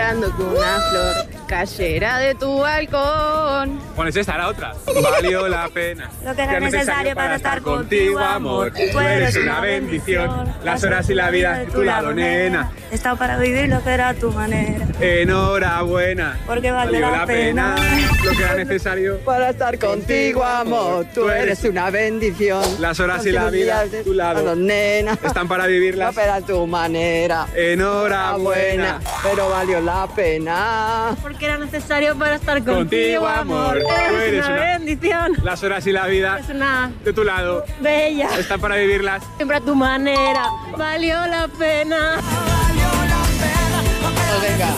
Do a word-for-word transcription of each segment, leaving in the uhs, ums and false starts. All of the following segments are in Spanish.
esperando que una flor cayera de tu balcón. Pones esta, la otra. Valió la pena. Lo que era necesario para estar contigo, amor. Tú eres una bendición. Las horas y la vida de tu lado, nena. He estado para vivir lo que era a tu manera. Enhorabuena. Porque valió la pena. Lo que era necesario para estar contigo, amor. Tú eres una bendición. Las horas y la vida de tu lado, nena. Están para vivirlas. No, pero a tu manera. Enhorabuena. Pero valió la pena. Porque era necesario para estar contigo, Contigo, amor. Eres, Tú eres una, una bendición. Las horas y la vida Es una de tu lado bella. están para vivirlas. Siempre a tu manera. Valió la pena. Pues venga.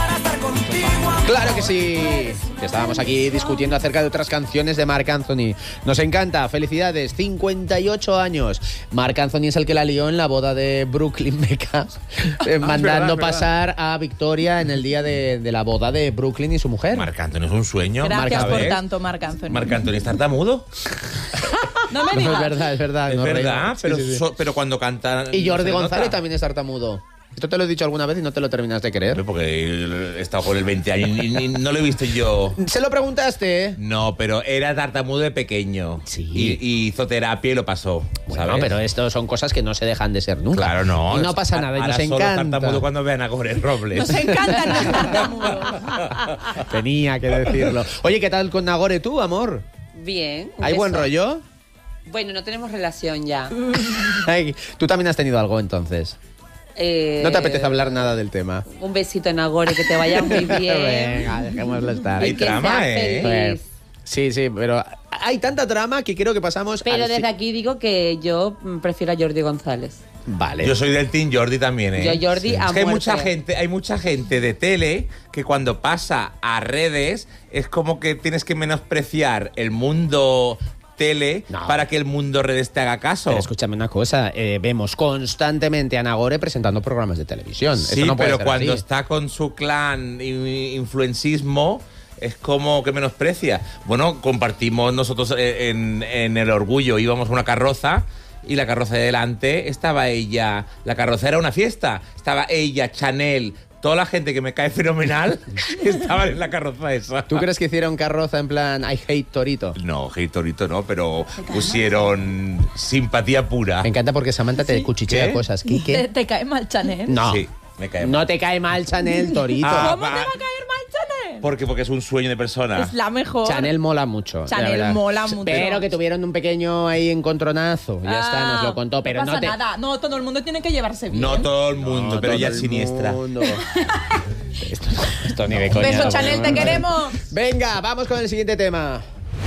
Claro que sí, que estábamos aquí discutiendo acerca de otras canciones de Marc Anthony. Nos encanta, felicidades, cincuenta y ocho años. Marc Anthony es el que la lió en la boda de Brooklyn Beckham, eh, mandando es verdad, es pasar a Victoria en el día de, de la boda de Brooklyn y su mujer. Marc Anthony es un sueño. Gracias Marc, por ¿ves? tanto, Marc Anthony. Marc Anthony es tartamudo. No me No, digas. es verdad, es verdad. Es no verdad, reímos. pero, Sí, sí, sí. so- pero cuando canta... Y Jordi no se González nota. también es tartamudo. Esto te lo he dicho alguna vez y no te lo terminas de creer. Porque he estado con él veinte años y ni- no lo he visto yo. ¿Se lo preguntaste? ¿Eh? No, pero era tartamudo de pequeño. Sí. Y, y hizo terapia y lo pasó. Bueno, ¿sabes? pero esto son cosas que no se dejan de ser nunca. Claro, no. Y no pasa nada, y Ahora nos solo encanta. tartamudo cuando vean a Gore Robles. Nos encantan los tartamudos. Tenía que decirlo. Oye, ¿qué tal con Nagore tú, amor? Bien. un ¿Hay buen beso. rollo? Bueno, no tenemos relación ya. Ay, tú también has tenido algo entonces. Eh, No te apetece hablar nada del tema. Un besito en Agore, que te vaya muy bien. Venga, dejémoslo estar. Y Hay que trama, seas ¿eh? feliz. Sí, sí, pero hay tanta trama que creo que pasamos Pero al desde si- aquí digo que yo mm, prefiero a Jordi González. Vale. Yo soy del Team Jordi también, ¿eh? Yo Jordi a Es que hay muerte. mucha gente, hay mucha gente de tele que cuando pasa a redes es como que tienes que menospreciar el mundo tele No. para que el mundo redes te haga caso. Pero escúchame una cosa, eh, vemos constantemente a Nagore presentando programas de televisión. Sí, Eso no puede pero ser cuando así. está con su clan y influencismo es como que menosprecia. Bueno, compartimos nosotros eh, en, en el orgullo, íbamos a una carroza y la carroza de delante estaba ella, la carroza era una fiesta, estaba ella, Chanel, toda la gente que me cae fenomenal estaba en la carroza esa. ¿Tú crees que hicieron carroza en plan I hate Torito? No, hey Torito no, pero pusieron simpatía pura. Me encanta porque Samantha te cuchichea ¿Qué? cosas. ¿Qué? ¿Te, ¿Qué? te cae mal Chanel? No. Sí, me cae mal. No te cae mal Chanel, Torito. Ah, ¿Cómo te va. va a caer mal Chanel? Porque, porque es un sueño de persona. Es la mejor. Chanel mola mucho. la Chanel verdad. mola mucho. Pero que tuvieron un pequeño ahí encontronazo. Ya está, nos lo contó. Pero no pasa no te. nada. No, todo el mundo tiene que llevarse bien. No todo el mundo, No, pero todo ella el es siniestra. mundo. esto, esto ni de coña. Beso, no, Chanel, no, te no. queremos. Venga, vamos con el siguiente tema.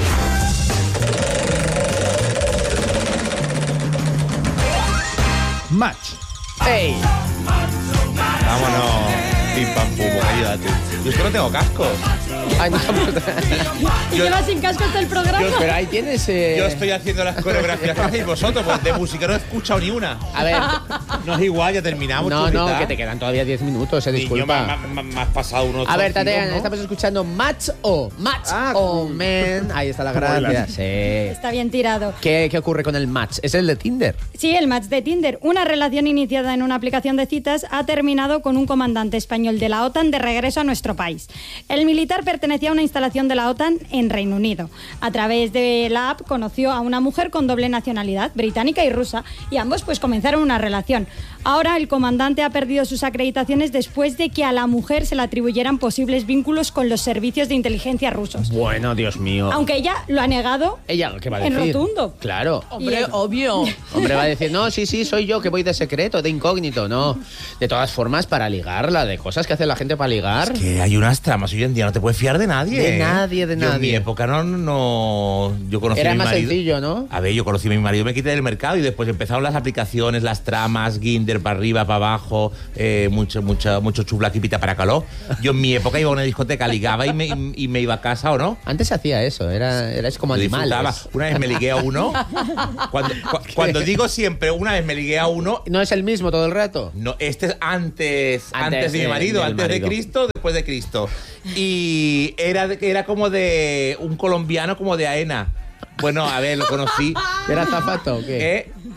Match. ¡Ey! Vámonos. Pim pam pum, ayúdate. Yo es que no tengo cascos. Ay, no, Y lleva sin casco hasta el programa. yo- pero ahí tienes. eh, Yo estoy haciendo las coreografías que hacéis vosotros, pues de música no he escuchado ni una. A ver. No es igual, ya terminamos. No, no, chulita. que te quedan todavía diez minutos, eh, Niño, disculpa. me, me- me- me has pasado unos A ver, torcidos, Tatiana, ¿no? estamos escuchando Match O. Match Ah, O, man. Ahí está la gracia. Sí. Está bien tirado. ¿Qué, ¿Qué ocurre con el match? ¿Es el de Tinder? Sí, el match de Tinder. Una relación iniciada en una aplicación de citas ha terminado con un comandante español de la OTAN de regreso a nuestro país. El militar pertenecía a una instalación de la OTAN en Reino Unido. A través de la app conoció a una mujer con doble nacionalidad, británica y rusa, y ambos pues comenzaron una relación. Ahora el comandante ha perdido sus acreditaciones después de que a la mujer se le atribuyeran posibles vínculos con los servicios de inteligencia rusos. Bueno, Dios mío. Aunque ella lo ha negado ¿Ella qué va a en decir? rotundo. Claro. Hombre, Y- obvio. Hombre, va a decir, no, sí, sí, soy yo que voy de secreto, de incógnito, no. De todas formas, para ligarla, de cosas que hace la gente para ligar. Que hay unas tramas hoy en día, no te puedes fiar de nadie. De ¿eh? nadie, de Yo en mi nadie. época no, no yo conocí Era a mi más marido. sencillo, ¿no? A ver, yo conocí a mi marido, me quité del mercado y después empezaron las aplicaciones, las tramas, Ginder para arriba, para abajo, eh, mucho, mucho, mucho chublaquipita para calor. Yo en mi época iba a una discoteca, ligaba y me, y me iba a casa o no. Antes se hacía eso, era, era es como Yo animales. disfrutaba. Una vez me ligué a uno. Cuando, cu- cuando digo siempre, una vez me ligué a uno. ¿No es el mismo todo el rato? No, este es antes, antes, Antes de mi de- marido, del antes marido. de Cristo, después de Cristo. Y era, de- era como de un colombiano como de Aena. Bueno, a ver, lo conocí. ¿Era zapato o qué? ¿Eh?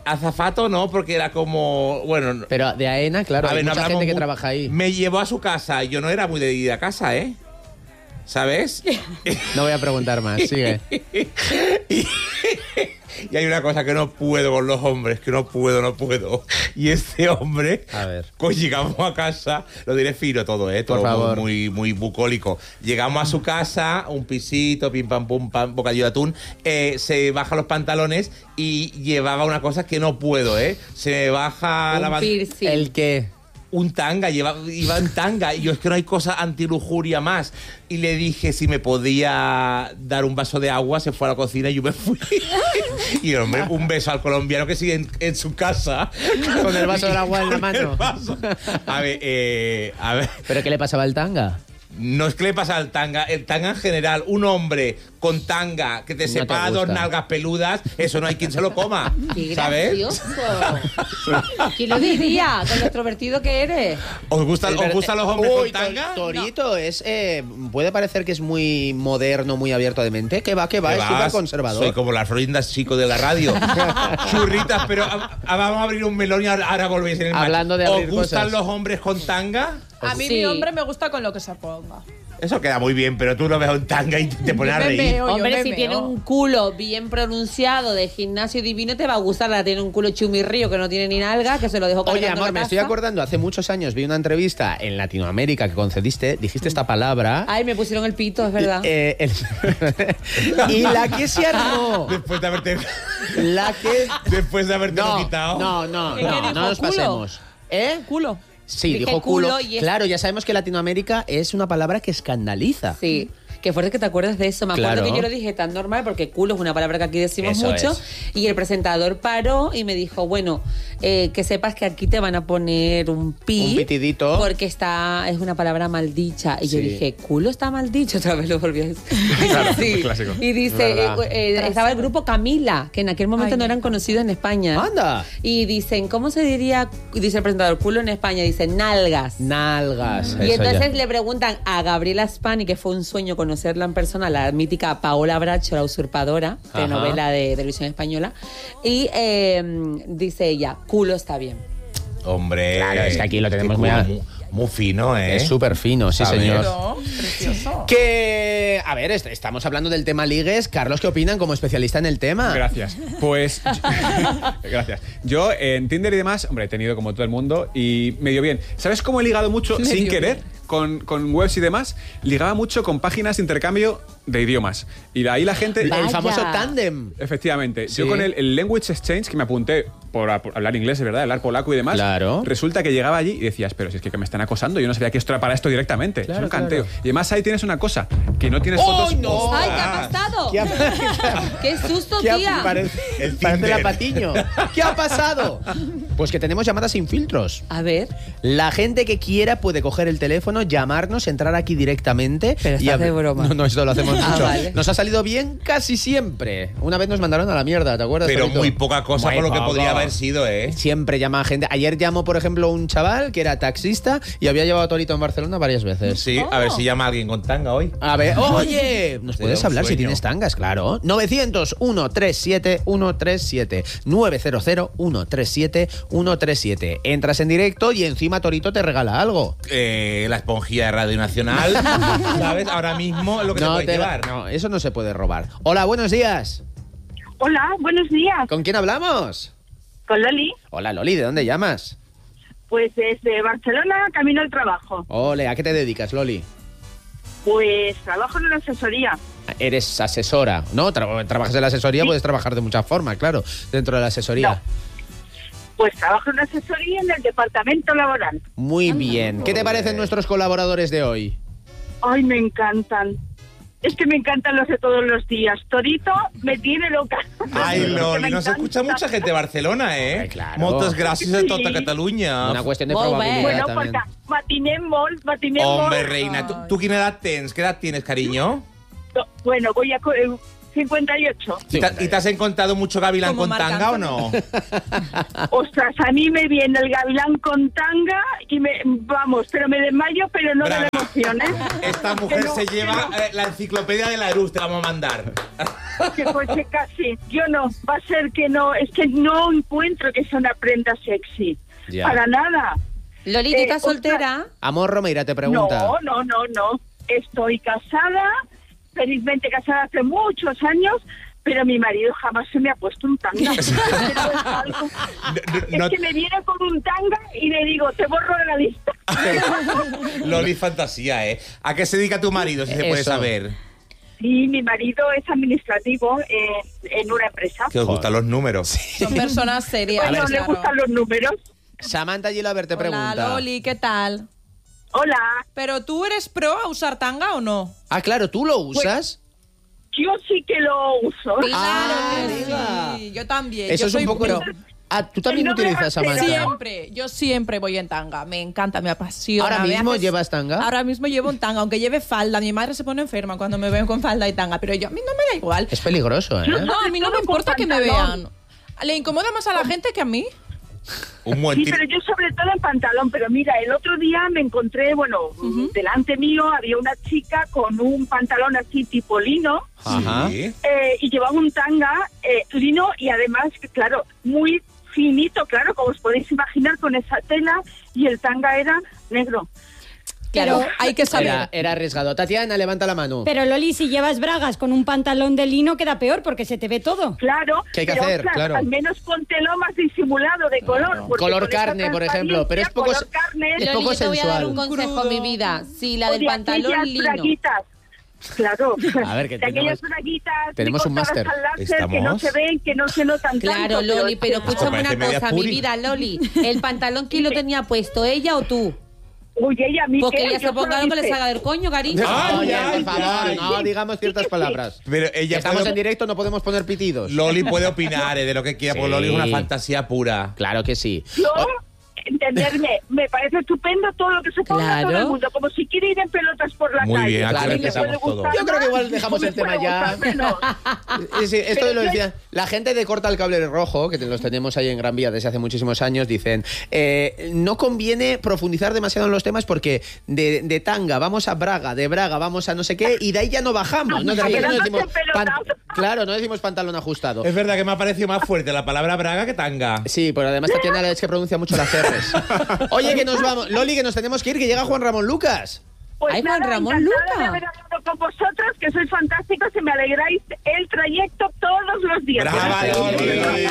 Azafato no, porque era como... Bueno... Pero de AENA, claro, a hay ver, no mucha hablamos gente que mu- trabaja ahí. Me llevó a su casa. Yo no era muy de ir a casa, ¿eh? ¿Sabes? No voy a preguntar más, sigue. y, y hay una cosa que no puedo con los hombres, que no puedo, no puedo. Y este hombre, A ver. pues llegamos a casa, lo diré fino todo, ¿eh? Todo Por favor. muy, muy bucólico. Llegamos a su casa, un pisito, pim pam pum pam, bocadillo de atún, eh, se baja los pantalones y llevaba una cosa que no puedo, ¿eh? Se me baja la Un ban- piercing. ¿El qué? un tanga, lleva, iba en tanga, y yo es que no hay cosa antilujuria más. Y le dije si me podía dar un vaso de agua, se fue a la cocina y yo me fui. Y el hombre, un beso al colombiano que sigue en, en su casa. Con el vaso del agua en la Con mano. el vaso. A ver, eh, a ver. ¿Pero qué le pasaba al tanga? No es que le pasa al tanga, el tanga en general, un hombre con tanga que te No te separa dos gusta. nalgas peludas, eso no hay quien se lo coma. Qué ¿Sabes? gracioso. ¿Quién lo diría? Con lo extrovertido que eres. ¿Os gustan, Es ¿os ver- gustan los hombres Uy, con tanga? to- Torito es eh, puede parecer que es muy moderno, muy abierto de mente. Que va, que va, ¿Qué es vas? súper conservador. Soy como las frondas chico de la radio. Churritas, pero a- a- vamos a abrir un melón y ahora, ahora volvéis en el match. Hablando de abrir ¿Os gustan cosas. los hombres con tanga? A mí Sí. mi hombre me gusta con lo que se ponga. Eso queda muy bien, pero tú lo ves en tanga y te pones a Yo me reír. meo. Yo Hombre, me si meo. tiene un culo bien pronunciado de gimnasio divino, te va a gustar. La tiene un culo chumirrío que no tiene ni nalga, que se lo dejo Oye, cargando amor, en la me estoy taza. acordando, hace muchos años vi una entrevista en Latinoamérica que concediste, dijiste esta palabra. Ay, me pusieron el pito, es verdad. Eh, el- y la que se armó. Después de haberte, La que. después de haberte No, quitado. no, no, ¿Qué no, dijo? no nos ¿Culo? pasemos. ¿Eh? Culo. Sí, Dije dijo culo. culo y es- Claro, ya sabemos que Latinoamérica es una palabra que escandaliza. Sí. Qué fuerte que te acuerdas de eso. Me acuerdo Claro. que yo lo dije tan normal porque culo es una palabra que aquí decimos Eso mucho. es. Y el presentador paró y me dijo, bueno, eh, que sepas que aquí te van a poner un pi. Un pitidito. Porque está, es una palabra maldicha. Y yo Sí. dije, culo está maldicho. Otra vez lo volví a decir. Claro, Sí. clásico. Y dice, Verdad. eh, eh, estaba el grupo Camila, que en aquel momento Ay, no eran conocidos en España. Anda. Y dicen, ¿cómo se diría? Dice el presentador, culo en España. Dice, nalgas. Nalgas. Y eso ya. entonces le preguntan a Gabriela Spani, que fue un sueño conocerla en persona, la mítica Paola Bracho, la usurpadora, Ajá. de novela de televisión española, y eh, dice ella, culo está bien. Hombre. Claro, es que aquí lo tenemos qué muy culo a- muy, muy fino, ¿eh? Es súper fino, sí, ¿Sabes? señor. Pero, precioso. Que, a ver, est- estamos hablando del tema ligues. Carlos, ¿qué opinan como especialista en el tema? Gracias. Pues. Gracias. Yo en Tinder y demás, hombre, he tenido como todo el mundo y medio bien. ¿Sabes cómo he ligado mucho Medio sin querer? bien. Con, con webs y demás, ligaba mucho con páginas de intercambio de idiomas. Y ahí la gente. El Vaya. famoso tándem. Efectivamente. Sí. Yo con el, el Language Exchange, que me apunté por, a- por hablar inglés, de verdad, hablar polaco y demás. Claro. Resulta que llegaba allí y decías, pero si es que me están acosando, yo no sabía que esto era para esto directamente. Claro, es un canteo. claro. Y además ahí tienes una cosa, que no tienes fotos. ¡Ay, no! ¡Ay, qué ha pasado! ¿Qué ha, ¡Qué susto, qué ha- tía! parece, El parece Tinder. la Patiño. ¿Qué ha pasado? Pues que tenemos llamadas sin filtros. A ver, La gente que quiera puede coger el teléfono, llamarnos, entrar aquí directamente. Pero estás hab- de broma. No, no, esto lo hacemos Ah, mucho. vale. Nos ha salido bien casi siempre. Una vez nos mandaron a la mierda, ¿te acuerdas? Pero Torito? muy poca cosa Muy por lo que poco. podría haber sido, ¿eh? Siempre llama gente. Ayer llamó, por ejemplo, un chaval que era taxista y había llevado a Torito en Barcelona varias veces. Sí, a ver si llama a alguien con tanga hoy. A ver, oye, ¿nos Sería puedes un hablar si sueño. tienes tangas? Claro. novecientos, ciento treinta y siete, ciento treinta y siete. novecientos, ciento treinta y siete, ciento treinta y siete. Entras en directo y encima Torito te regala algo. Eh, la esponjilla de Radio Nacional, ¿sabes? Ahora mismo es lo que te puedes te- llevar. no, eso no se puede robar. Hola, buenos días. Hola, buenos días. ¿Con quién hablamos? Con Loli. Hola, Loli, ¿de dónde llamas? Pues desde Barcelona, camino al trabajo. Ole, ¿a qué te dedicas, Loli? Pues trabajo en una asesoría. Eres asesora, ¿no? Tra- trabajas en la asesoría, Sí. puedes trabajar de muchas formas, claro, dentro de la asesoría. Pues trabajo en una asesoría en el departamento laboral. Muy bien. ¿Qué te parecen nuestros colaboradores de hoy? Ay, me encantan. Es que me encantan los de todos los días. Torito me tiene loca. Ay, Me Loli, nos encanta. escucha mucha gente de Barcelona, ¿eh? Ay, claro. Muchas gracias a Sí. tota Catalunya. Una cuestión de Molt bé. probabilidad Bueno, también. porque matiné molt, matiné Hombre, molt. reina, ¿tú, tú qué edad tienes? ¿Qué edad tienes, cariño? No, Bueno, voy a... co- eh, cincuenta y ocho. ¿Y te, y te has encontrado mucho gavilán Como con Marc tanga o Anthony. no? Ostras, a mí me viene el gavilán con tanga y me, vamos, pero me desmayo, pero no Braga. de la emoción, ¿eh? Esta mujer Que no, se que lleva no. eh, la enciclopedia de la Erus, te la vamos a mandar. Que pues que casi, yo no, va a ser que no, es que no encuentro que sea una prenda sexy, Ya. para nada. Loli, ¿tú Eh, estás ostras, soltera? Amor Romeira te pregunta. No, no, no, no, estoy casada, felizmente casada hace muchos años, pero mi marido jamás se me ha puesto un tanga. Es algo- No- es que me viene con un tanga y le digo, te borro de la lista. Loli, fantasía, ¿eh? ¿A qué se dedica tu marido, si se puede Eso. saber? Sí, mi marido es administrativo eh, en una empresa. Que os gustan los números. Son personas serias. Bueno, le claro. gustan los números. Samantha Gilaber te Hola, pregunta. Loli, ¿qué tal? Hola, ¿Pero tú eres pro a usar tanga o no? Ah, claro, ¿tú lo usas? yo sí que lo uso. Ah, Claro que amiga. sí, yo también. Eso yo es soy un poco... pro. Ah, ¿tú también El nombre utilizas, más Samantha? Siempre, yo siempre voy en tanga. Me encanta, me apasiona. ¿Ahora me mismo hace- llevas tanga? Ahora mismo llevo un tanga, aunque lleve falda. Mi madre se pone enferma cuando me veo con falda y tanga, pero yo a mí no me da igual. Es peligroso, ¿eh? No, a mí no me Todo con importa que me pantalón. vean. ¿Le incomoda más a la gente que a mí? Un buen Sí, tiro. pero yo sobre todo en pantalón. Pero mira, el otro día me encontré, bueno, delante mío había una chica con un pantalón así tipo lino Ajá. Sí. eh, y llevaba un tanga eh, lino y además, claro, muy finito, claro, como os podéis imaginar, con esa tela, y el tanga era negro. Claro, Pero- hay que saber. Era, era arriesgado. Tatiana, levanta la mano. Pero Loli, si llevas bragas con un pantalón de lino queda peor porque se te ve todo. Claro, ¿Qué hay que pero, hacer? ostras, Claro. al menos póntelo más disimulado de color. porque Color con esa carne, por ejemplo, pero es poco- transparencia, color carne, es Loli, poco yo te voy a dar un sensual. consejo, Crudo. mi vida. Si la o del de pantalón aquellas lino. braguitas. Claro. A ver, que de aquellas tenemos- braguitas tenemos un cortadas máster. al láser, que no ¿Estamos? se ven, que no se notan Claro, tanto. Loli, pero es que- escúchame parece una media cosa, mi puri. vida, Loli. ¿El pantalón quién lo tenía puesto, ella o tú? Uy, ella a mí Porque qué, ella yo se ponga solo algo que le dije, salga del coño, cariño. Ay, Oye, ay, por favor, ay. no digamos ciertas palabras. Pero ella Estamos puede- en directo, no podemos poner pitidos. Loli puede opinar eh, de lo que quiera, porque Sí. Loli es una fantasía pura. Claro que sí. Yo, entenderme, me parece estupendo todo lo que se ponga Claro. todo el mundo, como si quiere ir en pelotas por la Muy calle. bien, aquí A mí me respetamos puede todo. gustar Yo creo que igual más, dejamos me el tema puede ya. gustar menos. Sí, sí, esto Pero lo yo- decía. La gente de Corta el Cable Rojo, que te- los tenemos ahí en Gran Vía desde hace muchísimos años, dicen, eh, no conviene profundizar demasiado en los temas porque de, de tanga vamos a Braga, de Braga vamos a no sé qué, y de ahí ya no bajamos. No, de ahí no Quedándose decimos pan- pelotazo. claro, no decimos pantalón ajustado. Es verdad que me ha parecido más fuerte la palabra braga que tanga. Sí, pero además Tatiana es que pronuncia mucho las R's. Oye, que nos vamos. Loli, que nos tenemos que ir, que llega Juan Ramón Lucas. Pues Ay, Juan nada, Ramón encantada Luca. de haber hablado con vosotros, que sois fantásticos y me alegráis el trayecto todos los días. ¡Brava, Gracias, Loli!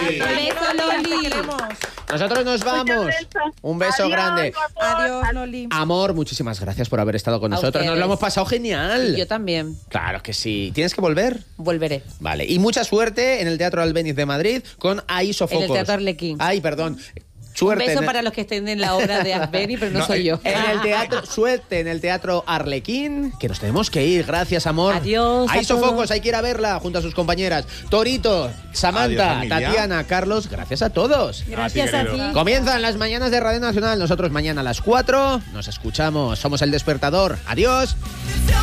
Beso, Loli. Te queremos. Nosotros nos vamos. besos. Un beso Adiós, grande. guapos. Adiós, Loli. Amor, muchísimas gracias por haber estado con A nosotros. Nos ustedes. lo hemos pasado genial. Yo también. Claro que sí. ¿Tienes que volver? Volveré. Vale. Y mucha suerte en el Teatro Albéniz de Madrid con Ahí Sofocos. En el Teatro Arlequín. Ay, perdón. Un Suerte. beso en el- para los que estén en la obra de Albeni, pero no, No, soy yo. En el teatro, suerte en el Teatro Arlequín, que nos tenemos que ir. Gracias, amor. Adiós Ahí a Sofocos, todos. hay que ir a verla junto a sus compañeras. Torito, Samantha, Adiós, familia. Tatiana, Carlos, gracias a todos. Gracias a ti. querido. Comienzan las mañanas de Radio Nacional. Nosotros mañana a las cuatro. Nos escuchamos. Somos El Despertador. Adiós.